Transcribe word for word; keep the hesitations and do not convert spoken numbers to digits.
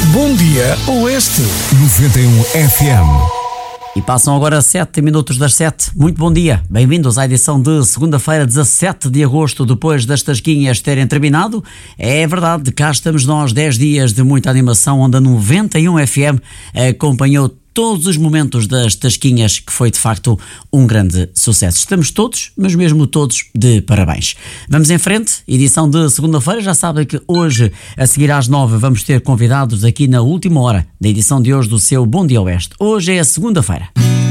Bom Dia Oeste. noventa e um F M. E passam agora sete minutos das sete. Muito bom dia. Bem-vindos à edição de segunda-feira, dezassete de agosto, depois das tasquinhas terem terminado. É verdade, cá estamos nós, dez dias de muita animação, onde a noventa e um F M acompanhou todos os momentos das tasquinhas, que foi de facto um grande sucesso. Estamos todos, mas mesmo todos, de parabéns. Vamos em frente, edição de segunda-feira. Já sabem que hoje, a seguir às nove, vamos ter convidados aqui na última hora da edição de hoje do seu Bom Dia Oeste. Hoje é a segunda-feira.